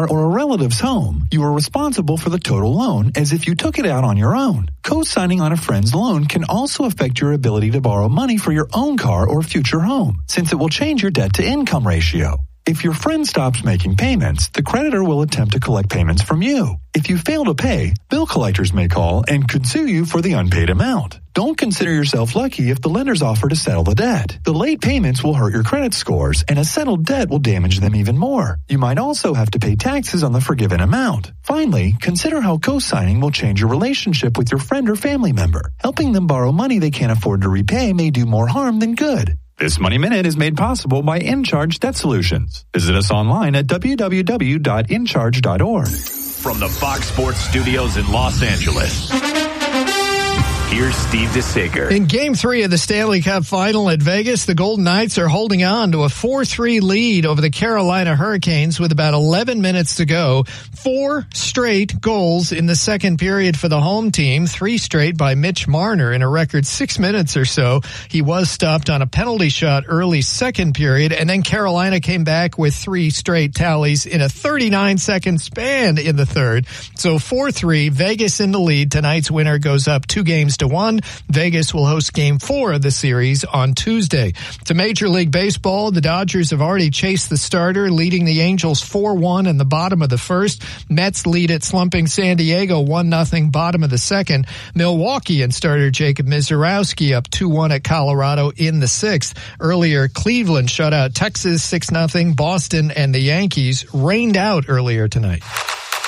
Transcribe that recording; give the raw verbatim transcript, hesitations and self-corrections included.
car, or a relative's home, you are responsible for the total loan as if you took it out on your own. Co-signing on a friend's loan can also affect your ability to borrow money for your own car or future home, since it will change your debt-to-income ratio. If your friend stops making payments, the creditor will attempt to collect payments from you. If you fail to pay, bill collectors may call and could sue you for the unpaid amount. Don't consider yourself lucky if the lenders offer to settle the debt. The late payments will hurt your credit scores, and a settled debt will damage them even more. You might also have to pay taxes on the forgiven amount. Finally, consider how co-signing will change your relationship with your friend or family member. Helping them borrow money they can't afford to repay may do more harm than good. This Money Minute is made possible by InCharge Debt Solutions. Visit us online at w w w dot in charge dot org. From the Fox Sports Studios in Los Angeles, here's Steve DeSager. In Game three of the Stanley Cup Final at Vegas, the Golden Knights are holding on to a four three lead over the Carolina Hurricanes with about eleven minutes to go. Four straight goals in the second period for the home team, three straight by Mitch Marner in a record six minutes or so. He was stopped on a penalty shot early second period, and then Carolina came back with three straight tallies in a thirty-nine second span in the third. So four three, Vegas in the lead. Tonight's winner goes up two games to one. Vegas will host game four of the series on Tuesday. To Major League Baseball, the Dodgers have already chased the starter, leading the Angels four one in the bottom of the first. Mets lead at slumping San Diego one nothing bottom of the second. Milwaukee and starter Jacob Mizorowski up two one at Colorado in the sixth. Earlier, Cleveland shut out Texas six nothing. Boston and the Yankees rained out earlier tonight.